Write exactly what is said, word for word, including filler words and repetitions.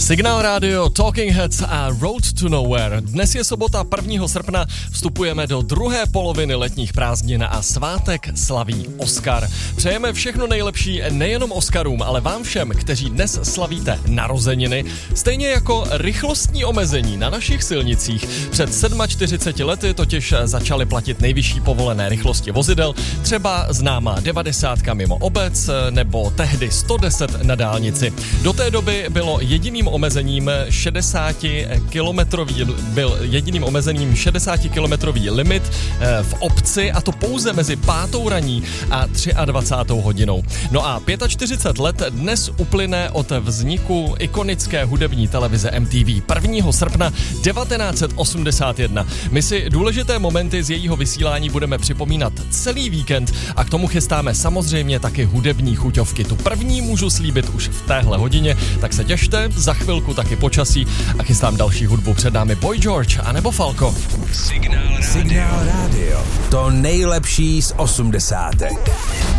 Signál Radio, Talking Heads a Road to Nowhere. Dnes je sobota prvního srpna, vstupujeme do druhé poloviny letních prázdnin a svátek slaví Oscar. Přejeme všechno nejlepší nejenom Oscarům, ale vám všem, kteří dnes slavíte narozeniny, stejně jako rychlostní omezení na našich silnicích. Před čtyřiceti sedmi lety totiž začaly platit nejvyšší povolené rychlosti vozidel, třeba známá devadesátka mimo obec nebo tehdy sto deset na dálnici. Do té doby bylo jediným omezením šedesátikilometrový byl jediným omezením šedesátikilometrový limit v obci, a to pouze mezi pátou raní a dvacátou třetí hodinou. No a čtyřicet pět let dnes uplyne od vzniku ikonické hudební televize M T V prvního srpna devatenáct set osmdesát jedna. My si důležité momenty z jejího vysílání budeme připomínat celý víkend a k tomu chystáme samozřejmě taky hudební chuťovky. Tu první můžu slíbit už v téhle hodině, tak se těšte, za chvilku taky počasí a chystám další hudbu. Před námi Boy George anebo Falco. Signál Radio. Signál Radio. To nejlepší z osmdesátek.